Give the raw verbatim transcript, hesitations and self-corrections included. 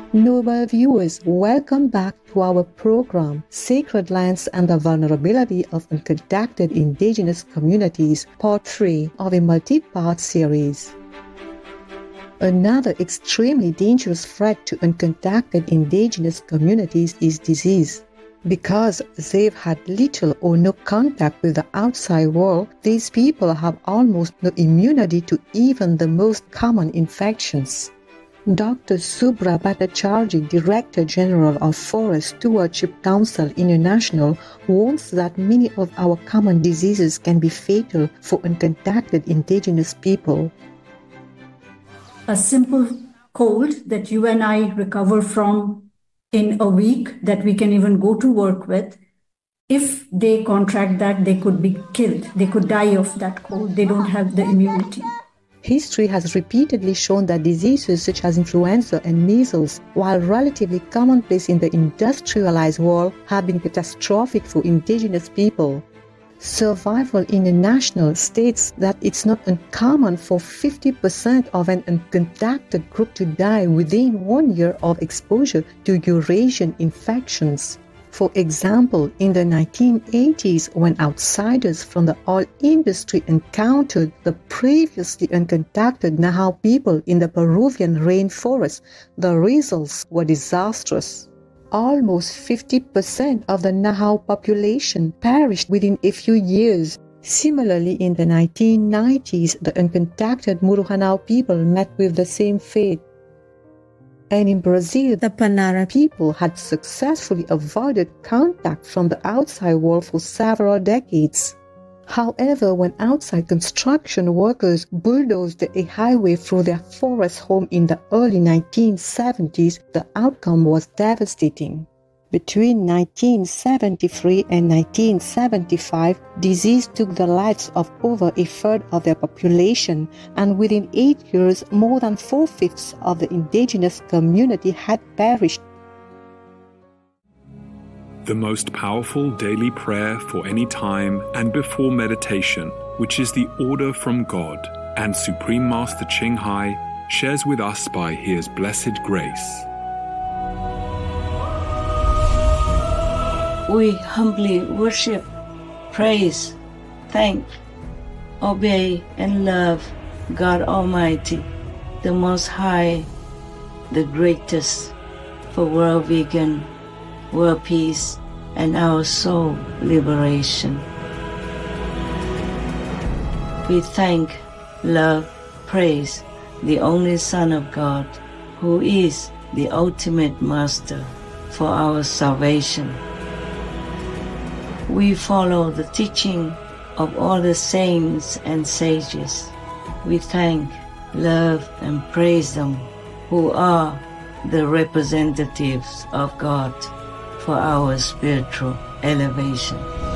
Noble viewers, welcome back to our program, Sacred Lands and the Vulnerability of Uncontacted Indigenous Communities, Part three of a multi-part series. Another extremely dangerous threat to uncontacted indigenous communities is disease. Because they've had little or no contact with the outside world, these people have almost no immunity to even the most common infections. Doctor Subra Bhattacharjee, Director General of Forest Stewardship Council International, warns that many of our common diseases can be fatal for uncontacted indigenous people. A simple cold that you and I recover from in a week, that we can even go to work with, if they contract that, they could be killed. They could die of that cold. They don't have the immunity. History has repeatedly shown that diseases such as influenza and measles, while relatively commonplace in the industrialized world, have been catastrophic for indigenous people. Survival International states that it's not uncommon for fifty percent of an uncontacted group to die within one year of exposure to Eurasian infections. For example, in the nineteen eighties, when outsiders from the oil industry encountered the previously uncontacted Nahau people in the Peruvian rainforest, the results were disastrous. Almost fifty percent of the Nahau population perished within a few years. Similarly, in the nineteen nineties, the uncontacted Muruhanau people met with the same fate. And in Brazil, the Panara people had successfully avoided contact from the outside world for several decades. However, when outside construction workers bulldozed a highway through their forest home in the early nineteen seventies, the outcome was devastating. Between nineteen seventy-three and nineteen seventy-five, disease took the lives of over a third of their population, and within eight years, more than four-fifths of the indigenous community had perished. The most powerful daily prayer for any time and before meditation, which is the order from God, and Supreme Master Ching Hai shares with us by His blessed grace. We humbly worship, praise, thank, obey, and love God Almighty, the Most High, the greatest, for world vegan, world peace, and our soul liberation. We thank, love, praise the only Son of God, who is the ultimate Master for our salvation. We follow the teaching of all the saints and sages. We thank, love, and praise them who are the representatives of God for our spiritual elevation.